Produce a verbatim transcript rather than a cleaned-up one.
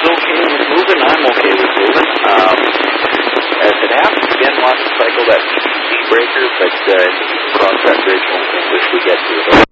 okay with moving. I'm okay with moving. Um, as it happens, again, wants to cycle that P C C breaker, but uh, I think we can cross that bridge when we wish we get to it.